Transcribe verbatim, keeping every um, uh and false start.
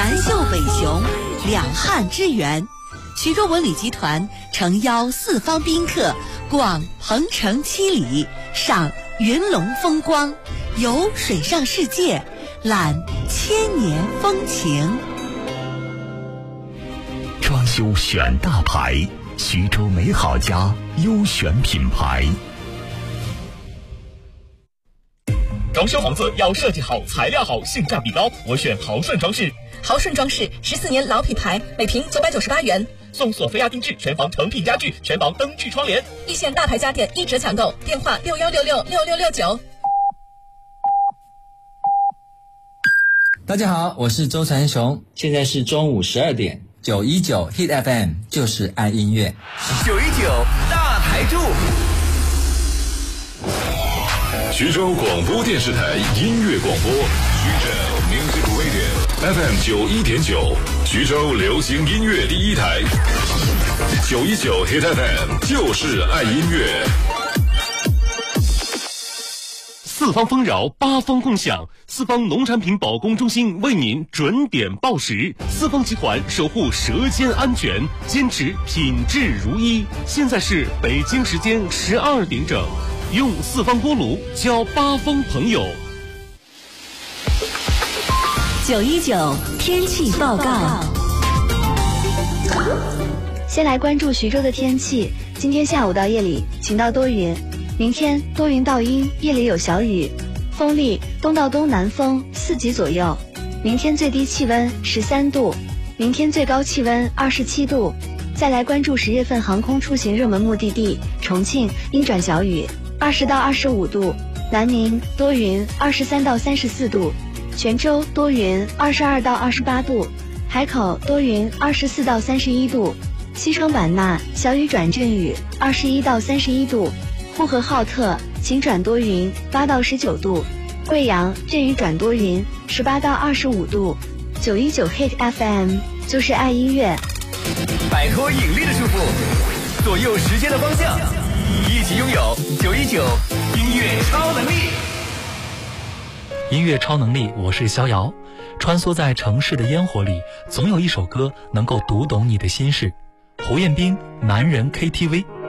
南秀北雄，两汉之源。徐州文旅集团诚邀四方宾客逛鹏城七里，赏云龙风光，游水上世界，览千年风情。 装修选大牌，徐州美好家优选品牌。 装修房子要设计好、材料好、性价比高，我选豪顺装饰。 豪顺装饰十四年老品牌，每平九百九十八元， 送索菲亚定制全房成品家具、全房灯具窗帘， 一线大牌家电一折抢购，电话六幺六六六六六九。 大家好，我是周传雄，现在是中午十二点，九一九 Hit F M 就是爱音乐， 九一九大台柱。 徐州广播电视台音乐广播，徐州 Music Radio F M 九一点九，徐州流行音乐第一台，九一九 Hit F M 就是爱音乐。 四方丰饶，八方共享。四方农产品保供中心为您准点报时。四方集团守护舌尖安全，坚持品质如一。现在是北京时间十二点整，用四方锅炉交八方朋友。 九一九天气报告。 先来关注徐州的天气，今天下午到夜里晴到多云。明天多云到阴，夜里有小雨，风力东到东南风四级左右。明天最低气温十三度，明天最高气温二十七度。再来关注十月份航空出行热门目的地，重庆阴转小雨，二十到二十五度；南宁多云，二十三到三十四度；泉州多云，二十二到二十八度；海口多云，二十四到三十一度；西双版纳小雨转阵雨，二十一到三十一度。呼和浩特晴转多云，八到十九度；贵阳阵雨转多云，十八到二十五度。九一九 Hit F M 就是爱音乐， 摆脱引力的束缚，左右时间的方向，一起拥有九一九音乐超能力。 音乐超能力，我是逍遥。穿梭在城市的烟火里，总有一首歌能够读懂你的心事。胡彦斌，男人 K T V。